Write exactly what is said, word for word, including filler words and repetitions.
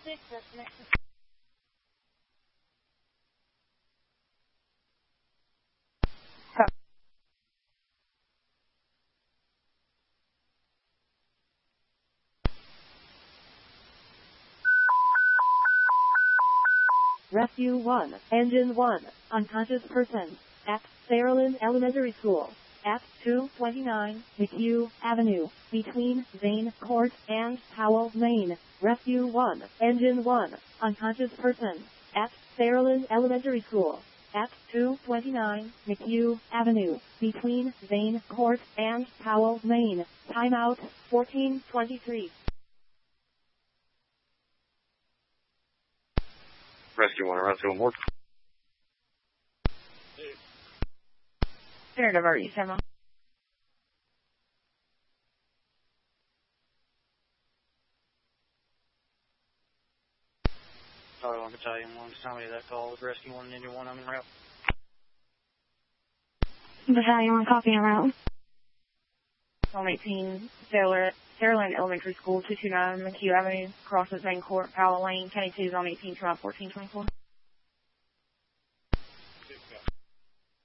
six, that's next. Rescue one, Engine one, unconscious person, at Saraland Elementary School, at two twenty-nine McHugh Avenue, between Zane Court and Powell Lane. Rescue one, Engine one, unconscious person, at Saraland Elementary School, at two twenty-nine McHugh Avenue, between Zane Court and Powell Lane. Timeout, fourteen twenty-three. Rescue one, around two more. Fair divert you, Emma. Sorry, one Battalion one. Tell me that call was Rescue one, Engine one. I'm in route. Battalion one, copy en route. one eighteen, Sailor, Saraland Elementary School, two two nine McHugh Avenue, crosses Main Court, Powell Lane, County two, Zone eighteen, Trial fourteen twenty-four.